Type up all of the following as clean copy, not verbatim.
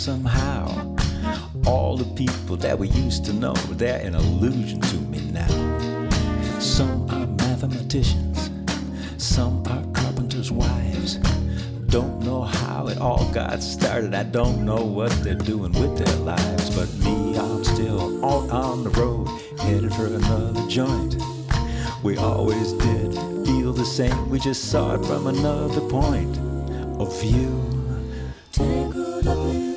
Somehow, all the people that we used to know, they're an illusion to me now. Some are mathematicians, some are carpenters' wives. Don't know how it all got started, I don't know what they're doing with their lives. But me, I'm still on the road, headed for another joint. We always did feel the same, we just saw it from another point of view. Tangled up in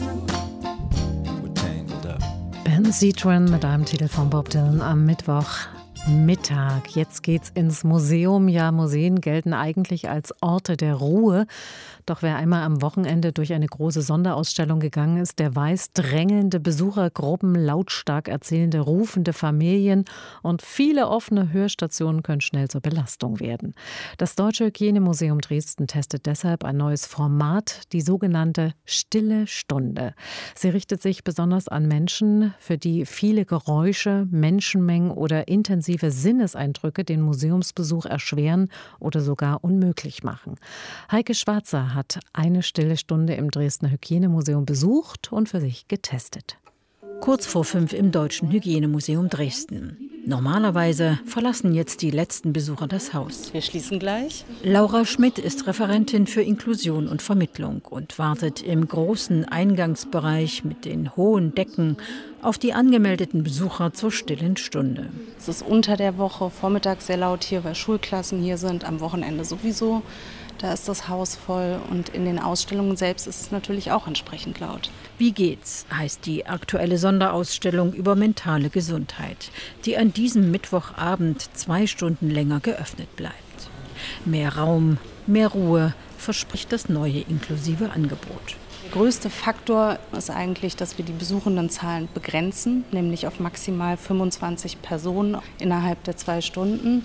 blue. We're tangled up. Ben Citroen mit einem Titel von Bob Dylan am Mittwochmittag. Jetzt geht's ins Museum. Ja, Museen gelten eigentlich als Orte der Ruhe. Doch wer einmal am Wochenende durch eine große Sonderausstellung gegangen ist, der weiß, drängelnde Besuchergruppen, lautstark erzählende, rufende Familien und viele offene Hörstationen können schnell zur Belastung werden. Das Deutsche Hygienemuseum Dresden testet deshalb ein neues Format, die sogenannte Stille Stunde. Sie richtet sich besonders an Menschen, für die viele Geräusche, Menschenmengen oder intensive Sinneseindrücke den Museumsbesuch erschweren oder sogar unmöglich machen. Heike Schwarzer hat eine Stille Stunde im Dresdner Hygienemuseum besucht und für sich getestet. Kurz vor 5 im Deutschen Hygienemuseum Dresden. Normalerweise verlassen jetzt die letzten Besucher das Haus. Wir schließen gleich. Laura Schmidt ist Referentin für Inklusion und Vermittlung und wartet im großen Eingangsbereich mit den hohen Decken auf die angemeldeten Besucher zur stillen Stunde. Es ist unter der Woche, vormittags sehr laut hier, weil Schulklassen hier sind, am Wochenende sowieso. Da ist das Haus voll und in den Ausstellungen selbst ist es natürlich auch entsprechend laut. Wie geht's, heißt die aktuelle Sonderausstellung über mentale Gesundheit, die an diesem Mittwochabend 2 Stunden länger geöffnet bleibt. Mehr Raum, mehr Ruhe verspricht das neue inklusive Angebot. Der größte Faktor ist eigentlich, dass wir die Besuchendenzahlen begrenzen, nämlich auf maximal 25 Personen innerhalb der 2 Stunden.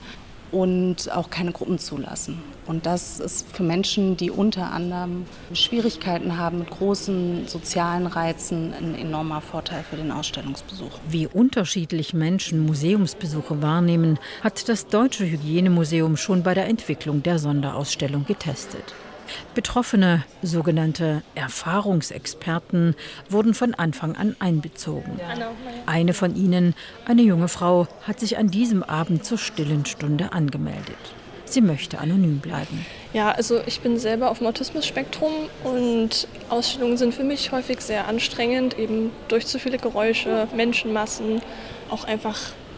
Und auch keine Gruppen zulassen. Und das ist für Menschen, die unter anderem Schwierigkeiten haben mit großen sozialen Reizen, ein enormer Vorteil für den Ausstellungsbesuch. Wie unterschiedlich Menschen Museumsbesuche wahrnehmen, hat das Deutsche Hygienemuseum schon bei der Entwicklung der Sonderausstellung getestet. Betroffene, sogenannte Erfahrungsexperten, wurden von Anfang an einbezogen. Eine von ihnen, eine junge Frau, hat sich an diesem Abend zur stillen Stunde angemeldet. Sie möchte anonym bleiben. Ja, also ich bin selber auf dem Autismus-Spektrum und Ausstellungen sind für mich häufig sehr anstrengend, eben durch zu viele Geräusche, Menschenmassen, auch einfach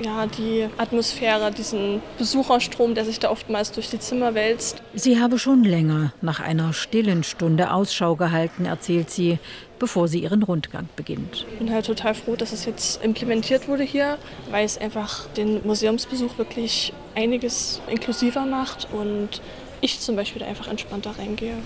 die Atmosphäre, diesen Besucherstrom, der sich da oftmals durch die Zimmer wälzt. Sie habe schon länger nach einer stillen Stunde Ausschau gehalten, erzählt sie, bevor sie ihren Rundgang beginnt. Ich bin halt total froh, dass es jetzt implementiert wurde hier, weil es einfach den Museumsbesuch wirklich einiges inklusiver macht und ich zum Beispiel da einfach entspannter reingehe.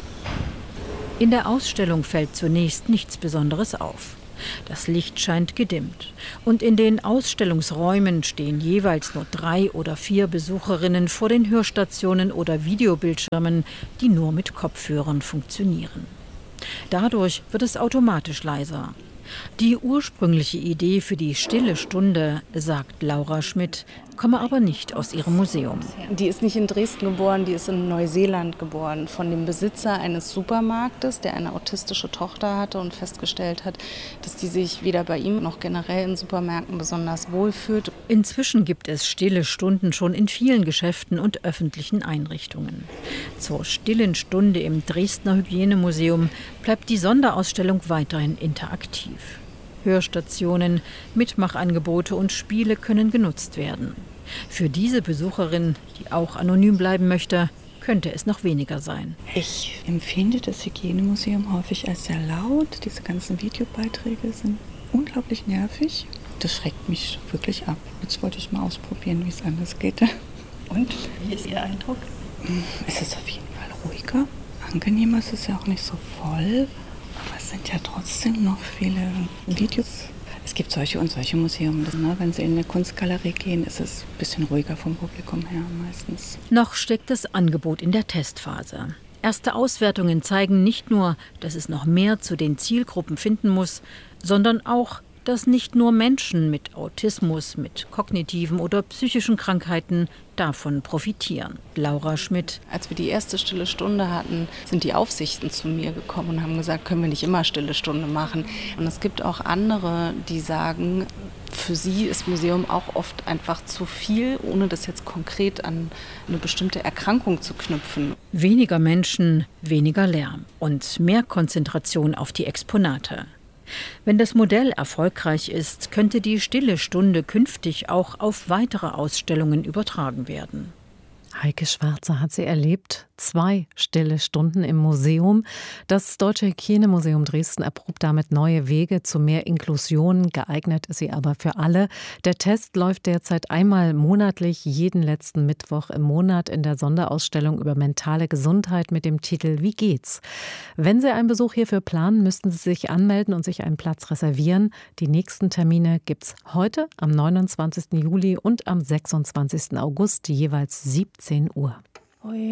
In der Ausstellung fällt zunächst nichts Besonderes auf. Das Licht scheint gedimmt und in den Ausstellungsräumen stehen jeweils nur 3 oder 4 Besucherinnen vor den Hörstationen oder Videobildschirmen, die nur mit Kopfhörern funktionieren. Dadurch wird es automatisch leiser. Die ursprüngliche Idee für die stille Stunde, sagt Laura Schmidt, komme aber nicht aus ihrem Museum. Die ist nicht in Dresden geboren, die ist in Neuseeland geboren. Von dem Besitzer eines Supermarktes, der eine autistische Tochter hatte und festgestellt hat, dass die sich weder bei ihm noch generell in Supermärkten besonders wohlfühlt. Inzwischen gibt es stille Stunden schon in vielen Geschäften und öffentlichen Einrichtungen. Zur stillen Stunde im Dresdner Hygienemuseum bleibt die Sonderausstellung weiterhin interaktiv. Hörstationen, Mitmachangebote und Spiele können genutzt werden. Für diese Besucherin, die auch anonym bleiben möchte, könnte es noch weniger sein. Ich empfinde das Hygienemuseum häufig als sehr laut. Diese ganzen Videobeiträge sind unglaublich nervig. Das schreckt mich wirklich ab. Jetzt wollte ich mal ausprobieren, wie es anders geht. Und, wie ist Ihr Eindruck? Es ist auf jeden Fall ruhiger, angenehmer. Es ist ja auch nicht so voll. Aber es sind ja trotzdem noch viele Videos. Es gibt solche und solche Museen. Wenn Sie in eine Kunstgalerie gehen, ist es ein bisschen ruhiger vom Publikum her meistens. Noch steckt das Angebot in der Testphase. Erste Auswertungen zeigen nicht nur, dass es noch mehr zu den Zielgruppen finden muss, sondern auch, dass nicht nur Menschen mit Autismus, mit kognitiven oder psychischen Krankheiten davon profitieren. Laura Schmidt. Als wir die erste Stille Stunde hatten, sind die Aufsichten zu mir gekommen und haben gesagt, können wir nicht immer Stille Stunde machen. Und es gibt auch andere, die sagen, für sie ist Museum auch oft einfach zu viel, ohne das jetzt konkret an eine bestimmte Erkrankung zu knüpfen. Weniger Menschen, weniger Lärm und mehr Konzentration auf die Exponate. Wenn das Modell erfolgreich ist, könnte die Stille Stunde künftig auch auf weitere Ausstellungen übertragen werden. Heike Schwarzer hat sie erlebt. 2 stille Stunden im Museum. Das Deutsche Hygienemuseum Dresden erprobt damit neue Wege zu mehr Inklusion. Geeignet ist sie aber für alle. Der Test läuft derzeit einmal monatlich, jeden letzten Mittwoch im Monat in der Sonderausstellung über mentale Gesundheit mit dem Titel Wie geht's? Wenn Sie einen Besuch hierfür planen, müssten Sie sich anmelden und sich einen Platz reservieren. Die nächsten Termine gibt's heute am 29. Juli und am 26. August, jeweils 17 Uhr.